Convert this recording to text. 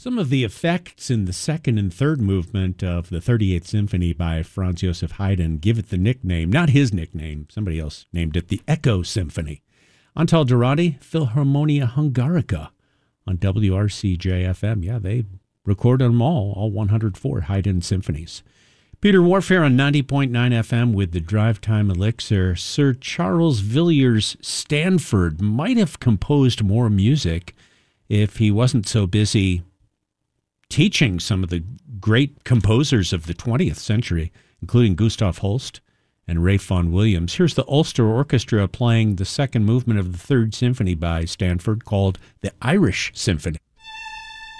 Some of the effects in the second and third movement of the 38th Symphony by Franz Joseph Haydn give it the nickname, not his nickname, somebody else named it, the Echo Symphony. Antal Durrati, Philharmonia Hungarica on WRCJ-FM. Yeah, they recorded them all 104 Haydn symphonies. Peter Warfare on 90.9 FM with the Drive Time Elixir. Sir Charles Villiers Stanford might have composed more music if he wasn't so busy teaching some of the great composers of the 20th century, including Gustav Holst and Ralph Vaughan Williams. Here's the Ulster Orchestra playing the second movement of the Third Symphony by Stanford, called the Irish Symphony.